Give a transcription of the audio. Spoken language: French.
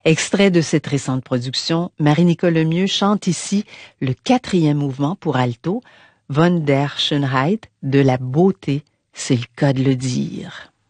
Extrait de cette récente production, Marie-Nicole Lemieux chante ici le 4e mouvement pour alto, Von der Schönheit, de la beauté, c'est le cas de le dire.